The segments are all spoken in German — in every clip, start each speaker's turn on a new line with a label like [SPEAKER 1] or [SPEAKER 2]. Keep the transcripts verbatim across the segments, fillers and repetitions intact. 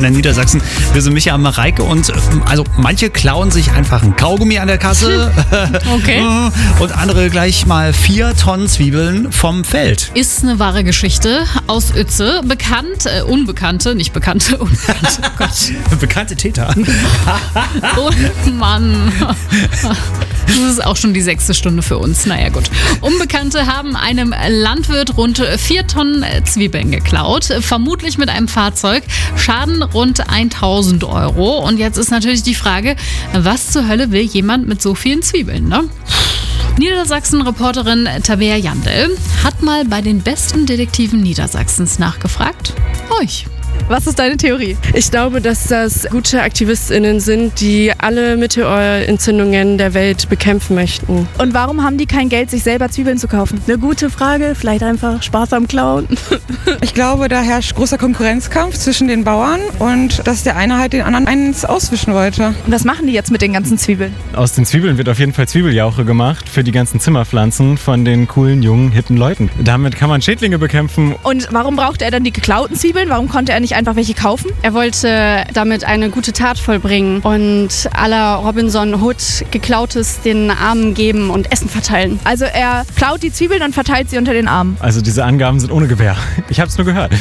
[SPEAKER 1] Antenne Niedersachsen. Wir sind Micha und Mareike und also manche klauen sich einfach ein Kaugummi an der Kasse.
[SPEAKER 2] Okay.
[SPEAKER 1] Und andere gleich mal vier Tonnen Zwiebeln vom Feld.
[SPEAKER 2] Ist eine wahre Geschichte aus Uetze. Bekannt, äh, Unbekannte, nicht Bekannte, Unbekannte. Oh Gott.
[SPEAKER 1] Bekannte Täter.
[SPEAKER 2] Oh Mann. Das ist auch schon die sechste Stunde für uns. Naja, gut. Unbekannte haben einem Landwirt rund vier Tonnen Zwiebeln geklaut. Vermutlich mit einem Fahrzeug. Schaden rund tausend Euro. Und jetzt ist natürlich die Frage, was zur Hölle will jemand mit so vielen Zwiebeln, ne? Niedersachsen-Reporterin Tabea Jandl hat mal bei den besten Detektiven Niedersachsens nachgefragt. Euch.
[SPEAKER 3] Was ist deine Theorie?
[SPEAKER 4] Ich glaube, dass das gute AktivistInnen sind, die alle Meteorentzündungen der Welt bekämpfen möchten.
[SPEAKER 3] Und warum haben die kein Geld, sich selber Zwiebeln zu kaufen?
[SPEAKER 5] Eine gute Frage, vielleicht einfach Spaß am Klauen.
[SPEAKER 6] Ich glaube, da herrscht großer Konkurrenzkampf zwischen den Bauern und dass der eine halt den anderen eins auswischen wollte.
[SPEAKER 3] Und was machen die jetzt mit den ganzen Zwiebeln?
[SPEAKER 7] Aus den Zwiebeln wird auf jeden Fall Zwiebeljauche gemacht für die ganzen Zimmerpflanzen von den coolen, jungen, hippen Leuten. Damit kann man Schädlinge bekämpfen.
[SPEAKER 3] Und warum brauchte er dann die geklauten Zwiebeln? Warum konnte er nicht einfach welche kaufen?
[SPEAKER 8] Er wollte damit eine gute Tat vollbringen und aller Robinson Hood Geklautes den Armen geben und Essen verteilen.
[SPEAKER 3] Also er klaut die Zwiebeln und verteilt sie unter den Armen.
[SPEAKER 7] Also diese Angaben sind ohne Gewähr. Ich habe es nur gehört.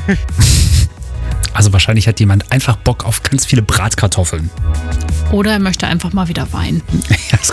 [SPEAKER 1] Also wahrscheinlich hat jemand einfach Bock auf ganz viele Bratkartoffeln.
[SPEAKER 2] Oder er möchte einfach mal wieder weinen.
[SPEAKER 1] Ja, das